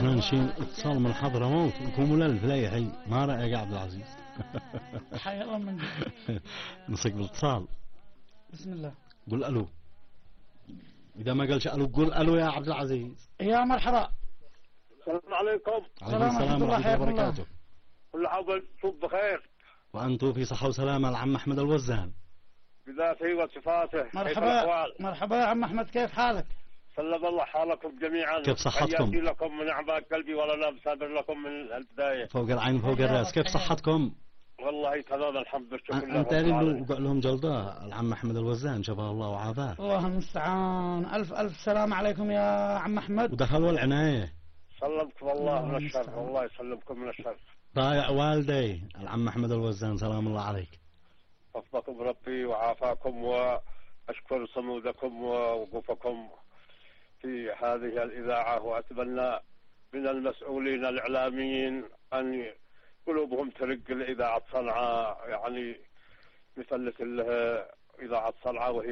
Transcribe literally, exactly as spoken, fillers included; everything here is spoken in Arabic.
احنا نشين اتصال من حضرموت وكم الالف لا يحي ما رايك يا عبد العزيز؟ حي الله من نسق بالاتصال. بسم الله. قل الو. اذا ما قالش الو قل الو يا عبد العزيز. يا مرحبا. السلام عليكم. عليكم السلام ورحمه الله وبركاته. كل عام وانتم بخير. وانتم في صحه وسلامه. العم احمد الوزان بذاته وصفاته. مرحبا مرحبا يا عم احمد، كيف حالك؟ سلم الله حالكم جميعا. كيف صحتكم؟ حياتي لكم من اعماق قلبي ولا لا بسابر لكم من البدايه. فوق العين فوق الراس. كيف صحتكم؟ والله تمام الحمد لله. انت اللي وقع لهم جلده العم احمد الوزان شفاه الله وعافاه. الله المستعان. الف الف سلام عليكم يا عم احمد. ودخلوا العنايه. سلمكم الله من الشر. الله يسلمكم من الشر. ضايع والدي العم احمد الوزان سلام الله عليك. وفقكم ربي وعافاكم واشكر صمودكم ووقوفكم في هذه الاذاعه، واتمنى من المسؤولين الاعلاميين ان قلوبهم ترق لإذاعة صنعاء، يعني مثلث اذاعه صنعاء وهي